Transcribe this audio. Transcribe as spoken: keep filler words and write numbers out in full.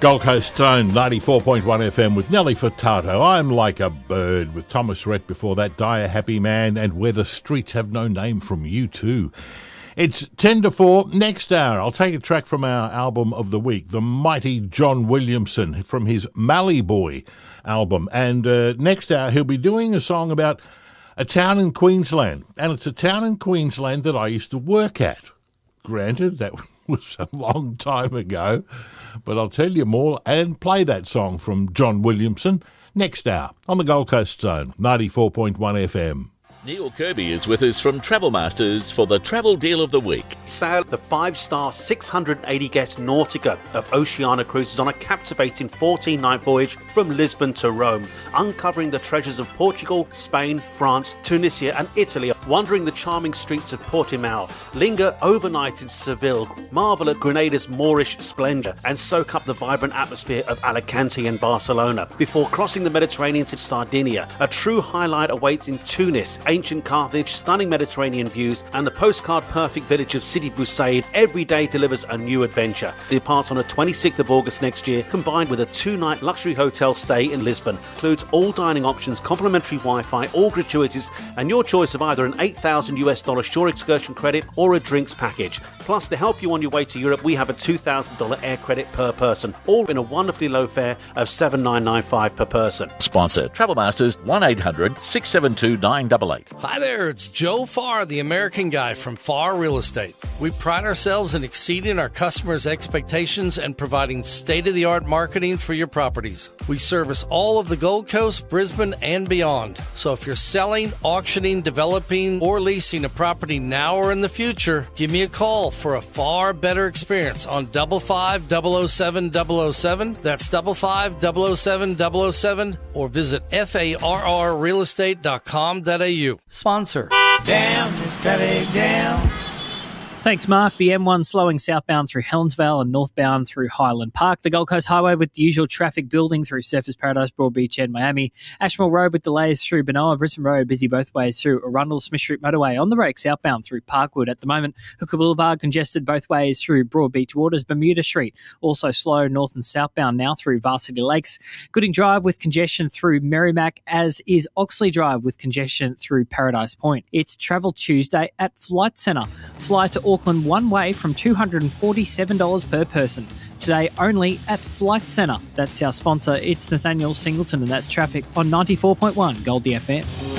Gold Coast Zone, ninety-four point one F M with Nelly Furtado. I'm Like a Bird with Thomas Rhett before that, Die a Happy Man, and Where the Streets Have No Name from U two. It's ten to four. Next hour, I'll take a track from our album of the week, the mighty John Williamson from his Mallee Boy album. And uh, next hour, he'll be doing a song about a town in Queensland. And it's a town in Queensland that I used to work at. Granted, that was a long time ago, but I'll tell you more and play that song from John Williamson next hour on the Gold Coast Zone, ninety-four point one F M. Neil Kirby is with us from Travel Masters for the Travel Deal of the Week. Sail the five-star six hundred eighty guest Nautica of Oceania Cruises on a captivating fourteen-night voyage from Lisbon to Rome, uncovering the treasures of Portugal, Spain, France, Tunisia and Italy, wandering the charming streets of Portimao, linger overnight in Seville, marvel at Grenada's Moorish splendour and soak up the vibrant atmosphere of Alicante and Barcelona, before crossing the Mediterranean to Sardinia. A true highlight awaits in Tunis, ancient Carthage, stunning Mediterranean views, and the postcard-perfect village of Sidi Bou Said. Every day delivers a new adventure. It departs on the twenty-sixth of August next year, combined with a two-night luxury hotel stay in Lisbon. Includes all dining options, complimentary Wi-Fi, all gratuities, and your choice of either an eight thousand US dollar shore excursion credit or a drinks package. Plus, to help you on your way to Europe, we have a two thousand dollars air credit per person, all in a wonderfully low fare of seven thousand nine hundred ninety-five dollars per person. Sponsor Travel Masters, one eight hundred six seven two nine eight eight. Hi there, it's Joe Farr, the American Guy from Farr Real Estate. We pride ourselves in exceeding our customers' expectations and providing state-of-the-art marketing for your properties. We service all of the Gold Coast, Brisbane, and beyond. So if you're selling, auctioning, developing, or leasing a property now or in the future, give me a call for a far better experience on double five double oh seven double oh seven. That's double five double oh seven double oh seven, or visit F A R R real estate dot com dot A U. Sponsor. Down, steady down. Thanks, Mark. The M one slowing southbound through Helensvale and northbound through Highland Park. The Gold Coast Highway with the usual traffic building through Surfers Paradise, Broadbeach and Miami. Ashmore Road with delays through Benoa. Brisbane Road busy both ways through Arundel. Smith Street Motorway on the break southbound through Parkwood at the moment. Hooker Boulevard congested both ways through Broadbeach Waters. Bermuda Street also slow north and southbound now through Varsity Lakes. Gooding Drive with congestion through Merrimack, as is Oxley Drive with congestion through Paradise Point. It's Travel Tuesday at Flight Centre. Fly to Auckland one way from two hundred forty-seven dollars per person. Today only at Flight Centre. That's our sponsor. It's Nathaniel Singleton, and that's traffic on ninety-four point one Goldie F M.